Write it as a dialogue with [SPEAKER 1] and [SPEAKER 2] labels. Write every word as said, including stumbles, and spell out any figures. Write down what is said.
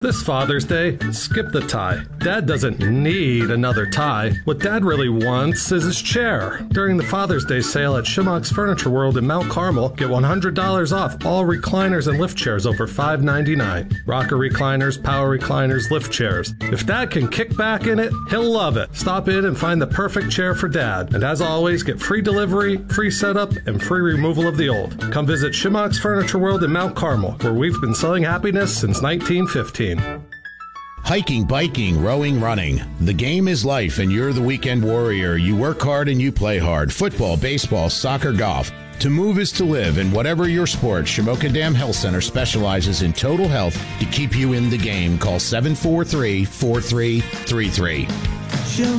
[SPEAKER 1] This Father's Day, skip the tie. Dad doesn't need another tie. What Dad really wants is his chair. During the Father's Day sale at Shimmock's Furniture World in Mount Carmel, get one hundred dollars off all recliners and lift chairs over five ninety-nine. Rocker recliners, power recliners, lift chairs. If Dad can kick back in it, he'll love it. Stop in and find the perfect chair for Dad. And as always, get free delivery, free setup, and free removal of the old. Come visit Shimmock's Furniture World in Mount Carmel, where we've been selling happiness since nineteen fifteen.
[SPEAKER 2] Hiking, biking, rowing, running. The game is life, and you're the weekend warrior. You work hard and you play hard. Football, baseball, soccer, golf. To move is to live, and whatever your sport, Shamokin Dam Health Center specializes in total health to keep you in the game. Call seven four three, four three three three.